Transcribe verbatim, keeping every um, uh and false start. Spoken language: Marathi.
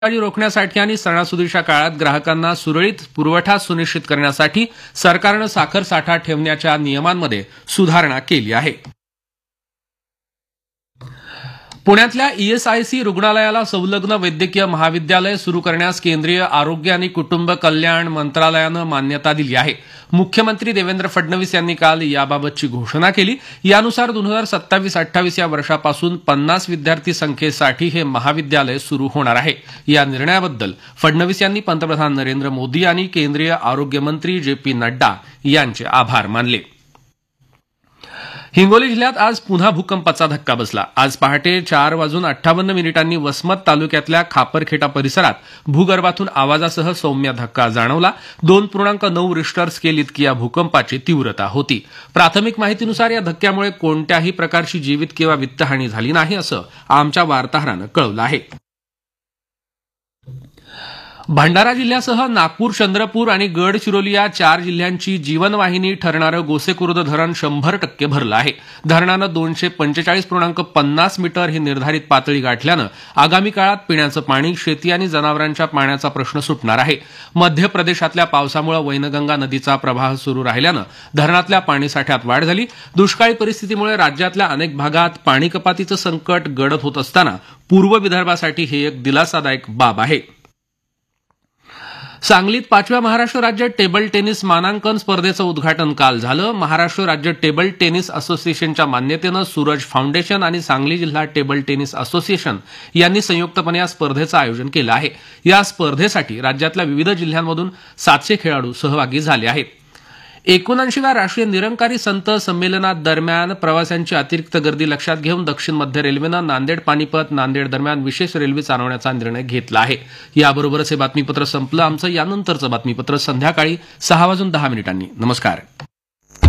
रोखण्यासाठी आणि सणासुदीच्या काळात ग्राहकांना सुरळीत पुरवठा सुनिश्चित करण्यासाठी सरकारनं साखर साठा ठेवण्याच्या नियमांमध्ये सुधारणा केली आहे. पुण्यातल्या ईएसआयसी रुग्णालयाला संलग्न वैद्यकीय महाविद्यालय सुरू करण्यास केंद्रीय आरोग्य आणि कुटुंब कल्याण मंत्रालयानं मान्यता दिली आहे. मुख्यमंत्री देवेंद्र फडणवीस यांनी काल याबाबतची घोषणा केली. यानुसार दोन हजार सत्तावीस अठ्ठावीस या वर्षापासून पन्नास विद्यार्थी संख्येसाठी हे महाविद्यालय सुरू होणार आहे. या निर्णयाबद्दल फडणवीस यांनी पंतप्रधान नरेंद्र मोदी आणि केंद्रीय आरोग्यमंत्री जे पी नड्डा यांचे आभार मानले. हिंगोली जिल्ह्यात आज पुन्हा भूकंपाचा धक्का बसला. आज पहाटे चार वाजून अठ्ठावन्न मिनिटांनी वसमत तालुक्यातल्या खापरखेटा परिसरात भूगर्भातून आवाजासह सौम्य धक्का जाणवला. दोन पूर्णांक नऊ रिश्टर स्केल इतकी या भूकंपाची तीव्रता होती. प्राथमिक माहितीनुसार या धक्क्यामुळे कोणत्याही प्रकारची जीवित किंवा वित्तहानी झाली नाही असं आमच्या वार्ताहरानं कळवलं आहे. भंडारा जिल्ह्यासह नागपूर, चंद्रपूर आणि गडचिरोली या चार जिल्ह्यांची जीवनवाहिनी ठरणारं गोसेखुर्द धरण शंभर टक्के भरलं आहे. धरणानं दोनशे पंचेचाळीस पूर्णांक पन्नास मीटर ही निर्धारित पातळी गाठल्यानं आगामी काळात पिण्याचं पाणी, शेती आणि जनावरांच्या पाण्याचा प्रश्न सुटणार आहे. मध्य प्रदेशातल्या पावसामुळे वैनगंगा नदीचा प्रवाह सुरू राहिल्यानं धरणातल्या पाणीसाठ्यात वाढ झाली. दुष्काळी परिस्थितीमुळे राज्यातल्या अनेक भागात पाणी कपातीचं संकट गडद होत असताना पूर्व विदर्भासाठी हे एक दिलासादायक बाब आहे. सांगलीत पाचव्या महाराष्ट्र राज्य टेबल टेनिस मानांकन स्पर्धेचं उद्घाटन काल झालं. महाराष्ट्र राज्य टेबल टेनिस असोसिएशनच्या मान्यतेनं सूरज फाउंडेशन आणि सांगली जिल्हा टेबल टेनिस असोसिएशन यांनी संयुक्तपणे या स्पर्धेचं आयोजन केलं आहे. या स्पर्धेसाठी राज्यातल्या विविध जिल्ह्यांमधून सातशे खेळाडू सहभागी झाले आहेत. एकोणऐंशीव्या राष्ट्रीय निरंकारी संत संमेलनादरम्यान प्रवाशांची अतिरिक्त गर्दी लक्षात घेऊन दक्षिण मध्य रेल्वेनं नांदेड पानिपत नांदेड दरम्यान विशेष रेल्वे चालवण्याचा निर्णय घेतला आहे. याबरोबरच हे बातमीपत्र संपलं. आमचं यानंतरचं बातमीपत्र संध्याकाळी सहा वाजून दहा मिनिटांनी. नमस्कार.